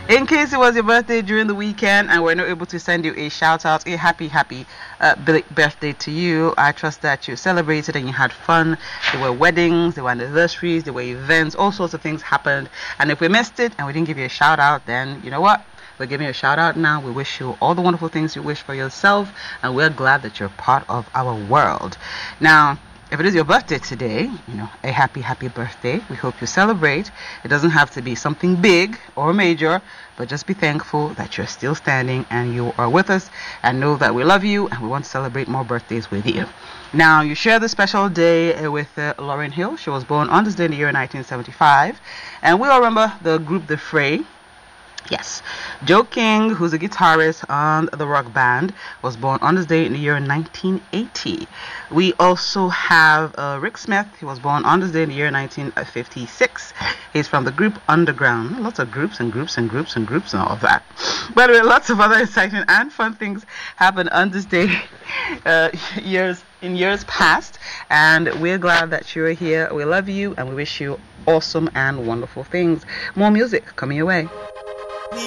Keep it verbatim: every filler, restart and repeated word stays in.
In case it was your birthday during the weekend and we're not able to send you a shout out, a happy, happy uh, birthday to you. I trust that you celebrated and you had fun. There were weddings, there were anniversaries, there were events, all sorts of things happened. And if we missed it and we didn't give you a shout out, then you know what? We're giving you a shout out now. We wish you all the wonderful things you wish for yourself, and we're glad that you're part of our world. Now, if it is your birthday today, you know, a happy, happy birthday. We hope you celebrate. It doesn't have to be something big or major, but just be thankful that you're still standing and you are with us, and know that we love you and we want to celebrate more birthdays with you. Now, you share this special day with uh, Lauryn Hill. She was born on this day in the year nineteen seventy-five, and we all remember the group The Fray. Yes, Joe King, who's a guitarist on the rock band, was born on this day in the year nineteen eighty. We also have uh, Rick Smith. He was born on this day in the year nineteen fifty-six. He's from the group Underground. Lots of groups and groups and groups and groups and all of that. By the way, lots of other exciting and fun things happened on this day uh, years in years past, and we're glad that you're here. We love you and we wish you awesome and wonderful things. More music coming your way.